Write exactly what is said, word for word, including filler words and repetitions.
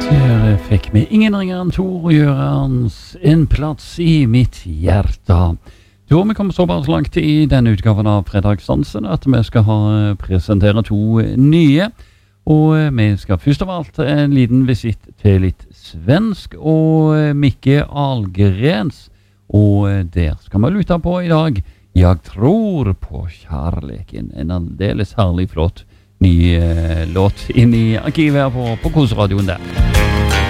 Der fikk vi ingen ringer enn Tor Gjørans en plass i mitt hjerte. Da har vi kommet såpass langt i denne utgaven av Fredagsdansen at vi skal ha, presentere to nye. Og vi skal først av alt en liten visitt til litt svensk og Micke Ahlgrens. Og der skal vi lytte på i dag Jeg tror på kjærleken. En aldeles herlig flott ny eh, låt inn i arkivet her på, på Kosradioen der.